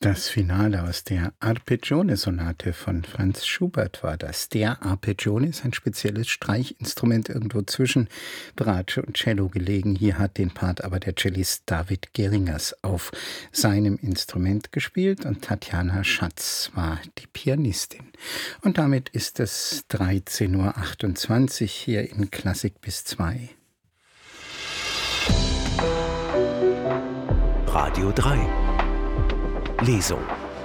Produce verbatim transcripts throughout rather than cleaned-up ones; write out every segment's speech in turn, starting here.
Das Finale aus der Arpeggione-Sonate von Franz Schubert war das. Der Arpeggione ist ein spezielles Streichinstrument irgendwo zwischen Bratsche und Cello gelegen. Hier hat den Part aber der Cellist David Geringers auf seinem Instrument gespielt und Tatjana Schatz war die Pianistin. Und damit ist es dreizehn Uhr achtundzwanzig hier in Klassik bis zwei. Radio drei Lesung.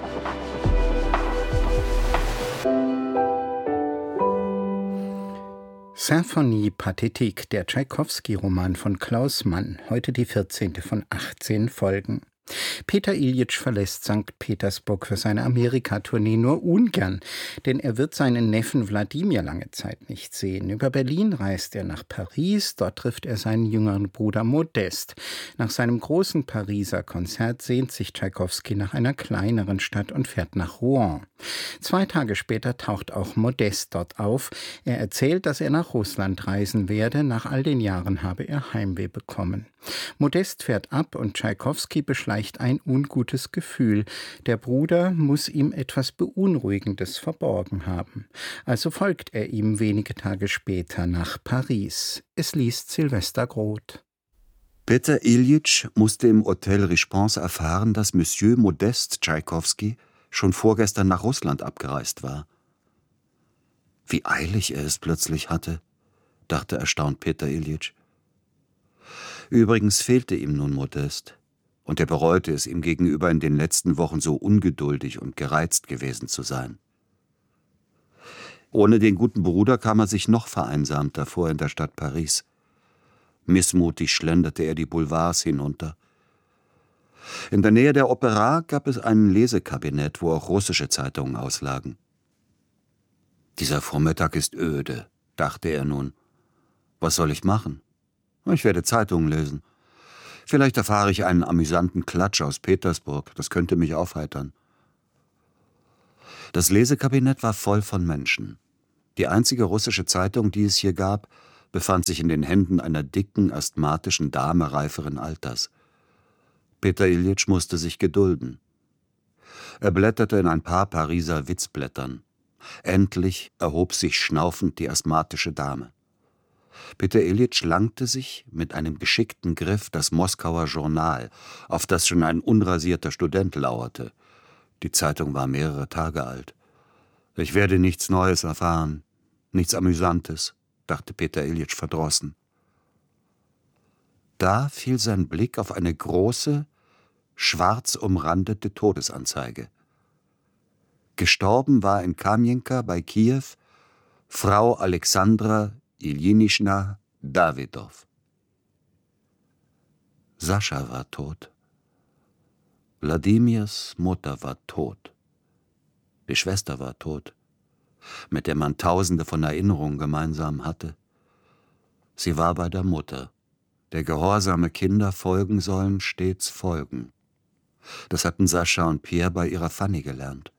Symphonie Pathétique, der Tschaikowski-Roman von Klaus Mann, heute die vierzehnte von achtzehn Folgen. Peter Iljitsch verlässt Sankt Petersburg für seine Amerika-Tournee nur ungern, denn er wird seinen Neffen Wladimir lange Zeit nicht sehen. Über Berlin reist er nach Paris, dort trifft er seinen jüngeren Bruder Modest. Nach seinem großen Pariser Konzert sehnt sich Tschaikowski nach einer kleineren Stadt und fährt nach Rouen. Zwei Tage später taucht auch Modest dort auf. Er erzählt, dass er nach Russland reisen werde. Nach all den Jahren habe er Heimweh bekommen. Modest fährt ab und Tschaikowski beschleicht ein ungutes Gefühl. Der Bruder muss ihm etwas Beunruhigendes verborgen haben. Also folgt er ihm wenige Tage später nach Paris. Es liest Silvester Groth. Peter Iljitsch musste im Hotel Richepense erfahren, dass Monsieur Modest Tschaikowski schon vorgestern nach Russland abgereist war. Wie eilig er es plötzlich hatte, dachte erstaunt Peter Iljitsch. Übrigens fehlte ihm nun Modest, und er bereute es, ihm gegenüber in den letzten Wochen so ungeduldig und gereizt gewesen zu sein. Ohne den guten Bruder kam er sich noch vereinsamter vor in der Stadt Paris. Missmutig schlenderte er die Boulevards hinunter. In der Nähe der Opera gab es ein Lesekabinett, wo auch russische Zeitungen auslagen. »Dieser Vormittag ist öde«, dachte er nun. »Was soll ich machen? Ich werde Zeitungen lesen. Vielleicht erfahre ich einen amüsanten Klatsch aus Petersburg, das könnte mich aufheitern.« Das Lesekabinett war voll von Menschen. Die einzige russische Zeitung, die es hier gab, befand sich in den Händen einer dicken, asthmatischen Dame reiferen Alters. Peter Iljitsch musste sich gedulden. Er blätterte in ein paar Pariser Witzblättern. Endlich erhob sich schnaufend die asthmatische Dame. Peter Iljitsch langte sich mit einem geschickten Griff das Moskauer Journal, auf das schon ein unrasierter Student lauerte. Die Zeitung war mehrere Tage alt. »Ich werde nichts Neues erfahren, nichts Amüsantes«, dachte Peter Iljitsch verdrossen. Da fiel sein Blick auf eine große, schwarz umrandete Todesanzeige. Gestorben war in Kamjenka bei Kiew Frau Alexandra Iljinischna Dawidow. Sascha war tot. Wladimirs Mutter war tot. Die Schwester war tot, mit der man tausende von Erinnerungen gemeinsam hatte. Sie war bei der Mutter. Der gehorsame Kinder folgen sollen, stets folgen. Das hatten Sascha und Pierre bei ihrer Fanny gelernt.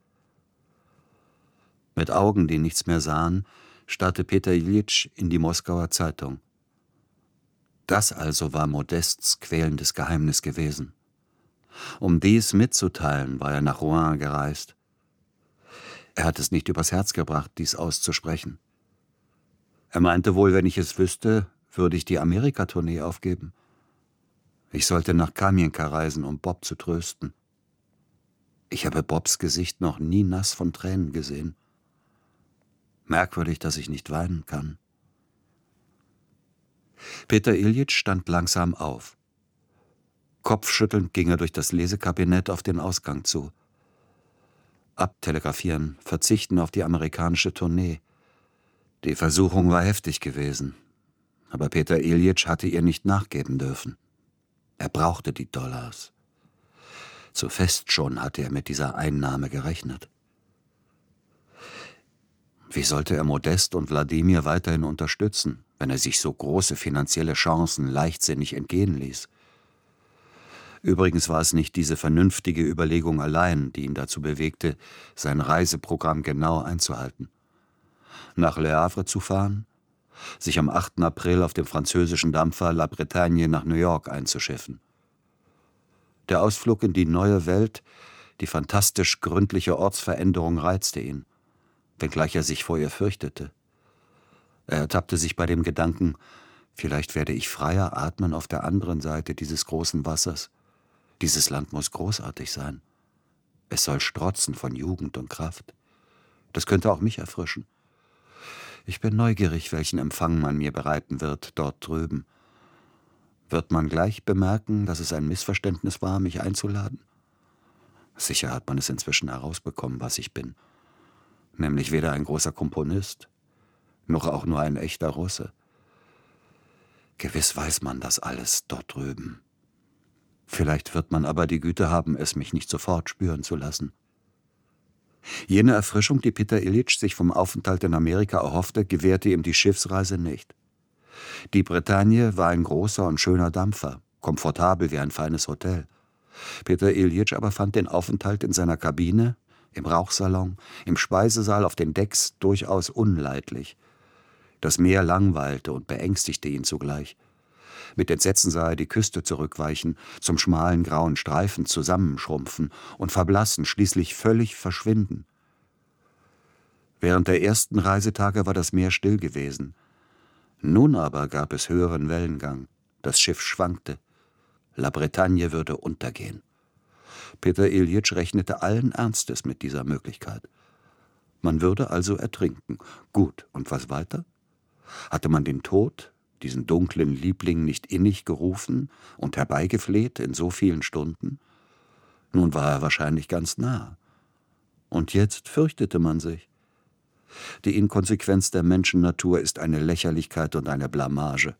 Mit Augen, die nichts mehr sahen, starrte Peter Iljitsch in die Moskauer Zeitung. Das also war Modests quälendes Geheimnis gewesen. Um dies mitzuteilen, war er nach Rouen gereist. Er hat es nicht übers Herz gebracht, dies auszusprechen. Er meinte wohl, wenn ich es wüsste, würde ich die Amerika-Tournee aufgeben. Ich sollte nach Kamjenka reisen, um Bob zu trösten. Ich habe Bobs Gesicht noch nie nass von Tränen gesehen. Merkwürdig, dass ich nicht weinen kann. Peter Iljitsch stand langsam auf. Kopfschüttelnd ging er durch das Lesekabinett auf den Ausgang zu. Abtelegrafieren, verzichten auf die amerikanische Tournee. Die Versuchung war heftig gewesen. Aber Peter Iljitsch hatte ihr nicht nachgeben dürfen. Er brauchte die Dollars. Zu fest schon hatte er mit dieser Einnahme gerechnet. Wie sollte er Modest und Wladimir weiterhin unterstützen, wenn er sich so große finanzielle Chancen leichtsinnig entgehen ließ? Übrigens war es nicht diese vernünftige Überlegung allein, die ihn dazu bewegte, sein Reiseprogramm genau einzuhalten. Nach Le Havre zu fahren, sich am achten April auf dem französischen Dampfer La Bretagne nach New York einzuschiffen. Der Ausflug in die neue Welt, Die fantastisch gründliche Ortsveränderung reizte ihn, wenngleich er sich vor ihr fürchtete. Er ertappte sich bei dem Gedanken, vielleicht werde ich freier atmen auf der anderen Seite dieses großen Wassers. Dieses Land muss großartig sein. Es soll strotzen von Jugend und Kraft. Das könnte auch mich erfrischen. Ich bin neugierig, welchen Empfang man mir bereiten wird dort drüben. Wird man gleich bemerken, dass es ein Missverständnis war, mich einzuladen? Sicher hat man es inzwischen herausbekommen, was ich bin. Nämlich weder ein großer Komponist, noch auch nur ein echter Russe. Gewiss weiß man das alles dort drüben. Vielleicht wird man aber die Güte haben, es mich nicht sofort spüren zu lassen. Jene Erfrischung, die Peter Iljitsch sich vom Aufenthalt in Amerika erhoffte, gewährte ihm die Schiffsreise nicht. Die Bretagne war ein großer und schöner Dampfer, komfortabel wie ein feines Hotel. Peter Iljitsch aber fand den Aufenthalt in seiner Kabine, im Rauchsalon, im Speisesaal auf den Decks durchaus unleidlich. Das Meer langweilte und beängstigte ihn zugleich. Mit Entsetzen sah er die Küste zurückweichen, zum schmalen grauen Streifen zusammenschrumpfen und verblassen, schließlich völlig verschwinden. Während der ersten Reisetage war das Meer still gewesen. Nun aber gab es höheren Wellengang. Das Schiff schwankte. La Bretagne würde untergehen. Peter Iljitsch rechnete allen Ernstes mit dieser Möglichkeit. Man würde also ertrinken. Gut, und was weiter? Hatte man den Tod, diesen dunklen Liebling, nicht innig gerufen und herbeigefleht in so vielen Stunden? Nun war er wahrscheinlich ganz nah. Und jetzt fürchtete man sich. Die Inkonsequenz der Menschennatur ist eine Lächerlichkeit und eine Blamage.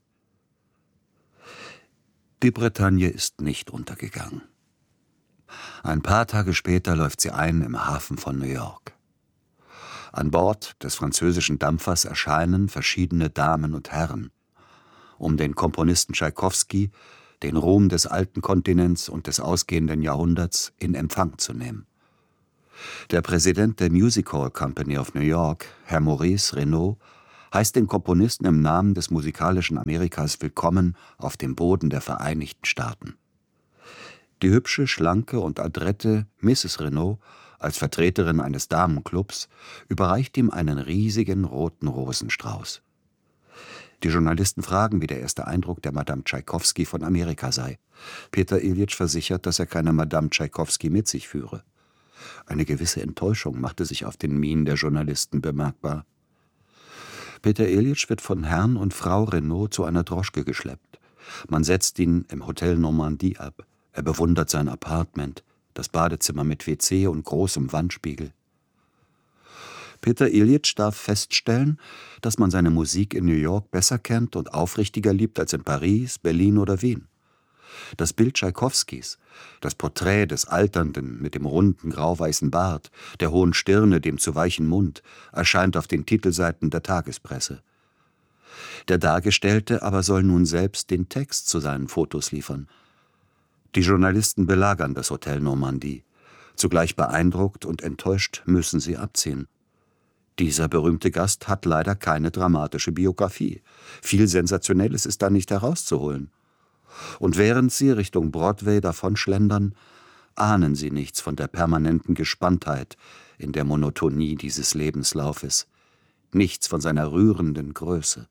Die Bretagne ist nicht untergegangen. Ein paar Tage später läuft sie ein im Hafen von New York. An Bord des französischen Dampfers erscheinen verschiedene Damen und Herren, um den Komponisten Tschaikowski, den Ruhm des alten Kontinents und des ausgehenden Jahrhunderts, in Empfang zu nehmen. Der Präsident der Music Hall Company of New York, Herr Maurice Renaud, heißt den Komponisten im Namen des musikalischen Amerikas willkommen auf dem Boden der Vereinigten Staaten. Die hübsche, schlanke und adrette Misses Renaud, als Vertreterin eines Damenclubs, überreicht ihm einen riesigen roten Rosenstrauß. Die Journalisten fragen, wie der erste Eindruck der Madame Tschaikowski von Amerika sei. Peter Iljitsch versichert, dass er keine Madame Tschaikowski mit sich führe. Eine gewisse Enttäuschung machte sich auf den Mienen der Journalisten bemerkbar. Peter Iljitsch wird von Herrn und Frau Renaud zu einer Droschke geschleppt. Man setzt ihn im Hotel Normandie ab. Er bewundert sein Appartement, das Badezimmer mit W C und großem Wandspiegel. Peter Iljitsch darf feststellen, dass man seine Musik in New York besser kennt und aufrichtiger liebt als in Paris, Berlin oder Wien. Das Bild Tschaikowskis, das Porträt des Alternden mit dem runden grauweißen Bart, der hohen Stirne, dem zu weichen Mund, erscheint auf den Titelseiten der Tagespresse. Der Dargestellte aber soll nun selbst den Text zu seinen Fotos liefern. Die Journalisten belagern das Hotel Normandie. Zugleich beeindruckt und enttäuscht müssen sie abziehen. Dieser berühmte Gast hat leider keine dramatische Biografie. Viel Sensationelles ist da nicht herauszuholen. Und während sie Richtung Broadway davonschlendern, ahnen sie nichts von der permanenten Gespanntheit in der Monotonie dieses Lebenslaufes, nichts von seiner rührenden Größe.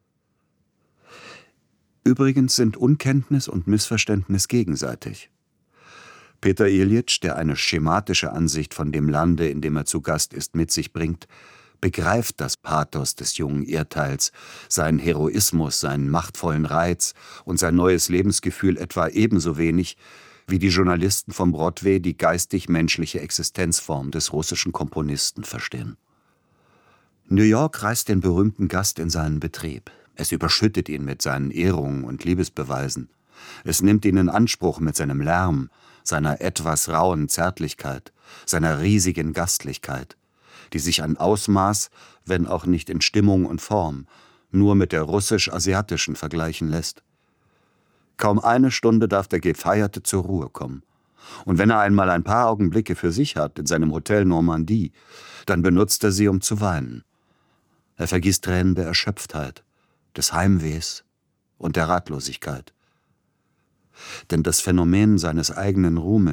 Übrigens sind Unkenntnis und Missverständnis gegenseitig. Peter Iljitsch, der eine schematische Ansicht von dem Lande, in dem er zu Gast ist, mit sich bringt, begreift das Pathos des jungen Erdteils, seinen Heroismus, seinen machtvollen Reiz und sein neues Lebensgefühl etwa ebenso wenig, wie die Journalisten vom Broadway die geistig-menschliche Existenzform des russischen Komponisten verstehen. New York reißt den berühmten Gast in seinen Betrieb. Es überschüttet ihn mit seinen Ehrungen und Liebesbeweisen. Es nimmt ihn in Anspruch mit seinem Lärm, seiner etwas rauen Zärtlichkeit, seiner riesigen Gastlichkeit, die sich an Ausmaß, wenn auch nicht in Stimmung und Form, nur mit der russisch-asiatischen vergleichen lässt. Kaum eine Stunde darf der Gefeierte zur Ruhe kommen. Und wenn er einmal ein paar Augenblicke für sich hat in seinem Hotel Normandie, dann benutzt er sie, um zu weinen. Er vergießt Tränen der Erschöpftheit, des Heimwehs und der Ratlosigkeit. Denn das Phänomen seines eigenen Ruhmes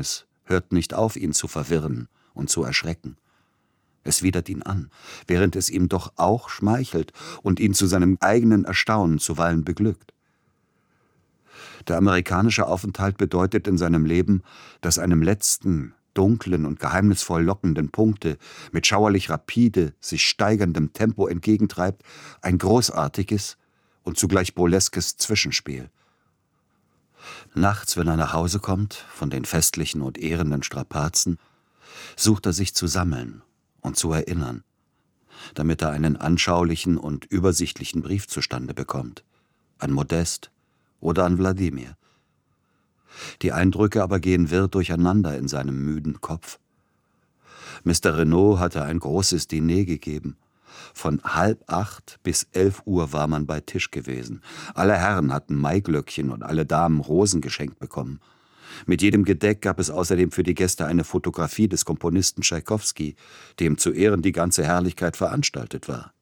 hört nicht auf, ihn zu verwirren und zu erschrecken. Es widert ihn an, während es ihm doch auch schmeichelt und ihn zu seinem eigenen Erstaunen zuweilen beglückt. Der amerikanische Aufenthalt bedeutet in seinem Leben, dass einem letzten, dunklen und geheimnisvoll lockenden Punkte mit schauerlich rapide, sich steigerndem Tempo entgegentreibt, ein großartiges und zugleich burleskes Zwischenspiel. Nachts, wenn er nach Hause kommt, von den festlichen und ehrenden Strapazen, sucht er sich zu sammeln und zu erinnern, damit er einen anschaulichen und übersichtlichen Brief zustande bekommt, an Modest oder an Wladimir. Die Eindrücke aber gehen wirr durcheinander in seinem müden Kopf. Mister Renaud hatte ein großes Diner gegeben. Von halb acht bis elf Uhr war man bei Tisch gewesen. Alle Herren hatten Maiglöckchen und alle Damen Rosen geschenkt bekommen. Mit jedem Gedeck gab es außerdem für die Gäste eine Fotografie des Komponisten Tschaikowski, dem zu Ehren die ganze Herrlichkeit veranstaltet war.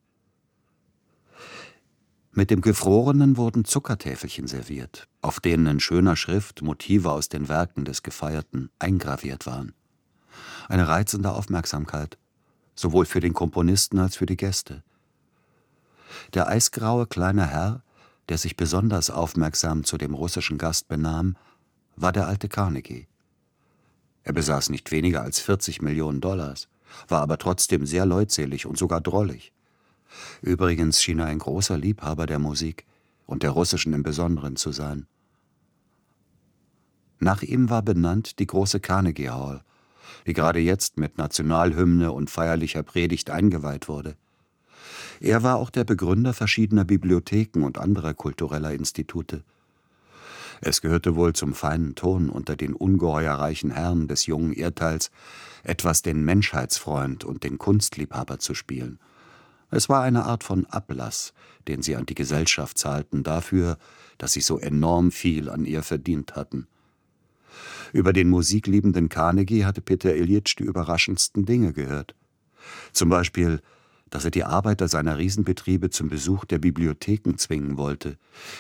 Mit dem Gefrorenen wurden Zuckertäfelchen serviert, auf denen in schöner Schrift Motive aus den Werken des Gefeierten eingraviert waren. Eine reizende Aufmerksamkeit, sowohl für den Komponisten als für die Gäste. Der eisgraue kleine Herr, der sich besonders aufmerksam zu dem russischen Gast benahm, war der alte Carnegie. Er besaß nicht weniger als vierzig Millionen Dollars, war aber trotzdem sehr leutselig und sogar drollig. Übrigens schien er ein großer Liebhaber der Musik und der russischen im Besonderen zu sein. Nach ihm war benannt die große Carnegie Hall, die gerade jetzt mit Nationalhymne und feierlicher Predigt eingeweiht wurde. Er war auch der Begründer verschiedener Bibliotheken und anderer kultureller Institute. Es gehörte wohl zum feinen Ton unter den ungeheuer reichen Herren des jungen Erdteils, etwas den Menschheitsfreund und den Kunstliebhaber zu spielen. Es war eine Art von Ablass, den sie an die Gesellschaft zahlten, dafür, dass sie so enorm viel an ihr verdient hatten. Über den musikliebenden Carnegie hatte Peter Iljitsch die überraschendsten Dinge gehört. Zum Beispiel, dass er die Arbeiter seiner Riesenbetriebe zum Besuch der Bibliotheken zwingen wollte,